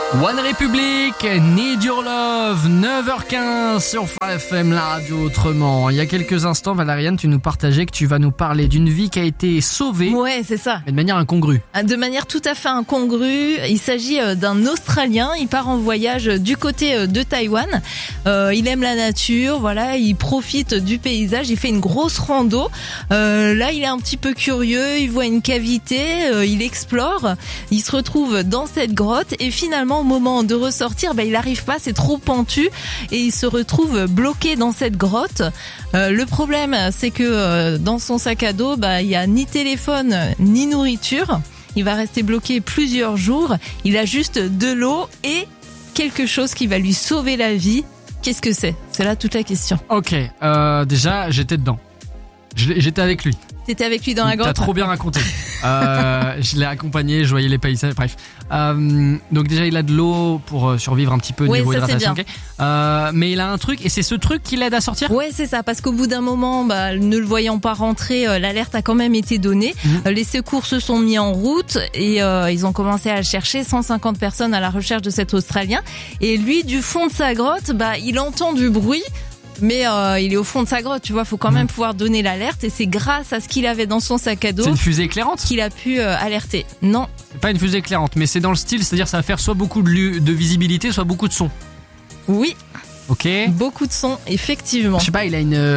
One Republic, Need Your Love, 9h15 sur Phare FM, la radio autrement. Il y a quelques instants, Valériane, tu nous partageais que tu vas nous parler d'une vie qui a été sauvée. Ouais, c'est ça. Mais de manière incongrue. De manière tout à fait incongrue. Il s'agit d'un Australien. Il part en voyage du côté de Taïwan. Il aime la nature, voilà. Il profite du paysage. Il fait une grosse rando. Là, il est un petit peu curieux. Il voit une cavité. Il explore. Il se retrouve dans cette grotte et finalement, au moment de ressortir, il n'arrive pas, c'est trop pentu et il se retrouve bloqué dans cette grotte. Le problème, c'est que dans son sac à dos, il y a ni téléphone ni nourriture. Il va rester bloqué plusieurs jours. Il a juste de l'eau et quelque chose qui va lui sauver la vie. Qu'est-ce que c'est ? C'est là toute la question. Ok, déjà j'étais dedans. J'étais avec lui. T'étais avec lui dans la grotte ? T'as trop bien raconté. Je l'ai accompagné, je voyais les paysages, bref. Donc déjà il a de l'eau pour survivre un petit peu niveau hydratation. Okay. Mais il a un truc, et c'est ce truc qui l'aide à sortir ? Ouais, c'est ça, parce qu'au bout d'un moment, ne le voyant pas rentrer, l'alerte a quand même été donnée. Les secours se sont mis en route et ils ont commencé à le chercher, 150 personnes à la recherche de cet Australien. Et lui, du fond de sa grotte, il entend du bruit. Mais il est au fond de sa grotte, tu vois, faut quand même pouvoir donner l'alerte et c'est grâce à ce qu'il avait dans son sac à dos. C'est une fusée éclairante qu'il a pu alerter. Non. C'est pas une fusée éclairante, mais c'est dans le style, c'est-à-dire ça va faire soit beaucoup de visibilité, soit beaucoup de son. Oui. Ok. Beaucoup de son, effectivement. Je sais pas, il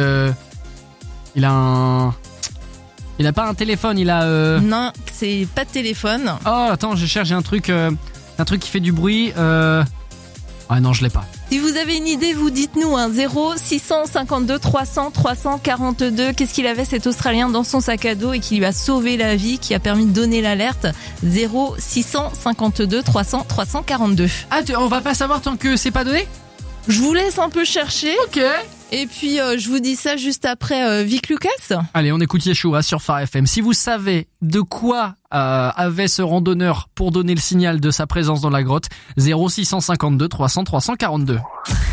a pas un téléphone, il a. Non, c'est pas de téléphone. Oh, attends, j'ai un truc qui fait du bruit. Ah non, je l'ai pas. Si vous avez une idée, vous dites-nous 0652 300 342. Qu'est-ce qu'il avait cet Australien dans son sac à dos et qui lui a sauvé la vie, qui a permis de donner l'alerte ? 0652 300 342. Ah, on va pas savoir tant que c'est pas donné ? Je vous laisse un peu chercher. Ok. Et puis je vous dis ça juste après Vic Lucas. Allez, on écoute Yeshua sur Phare FM. Si vous savez de quoi avait ce randonneur pour donner le signal de sa présence dans la grotte, 0652 300 342.